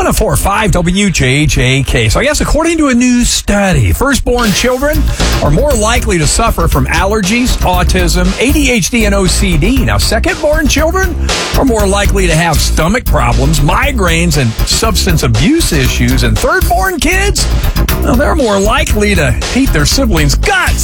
104.5 WJJK. So I guess according to a new study, firstborn children are more likely to suffer from allergies, autism, ADHD, and OCD. Now, secondborn children are more likely to have stomach problems, migraines, and substance abuse issues. And thirdborn kids, well, they're more likely to hate their siblings' guts.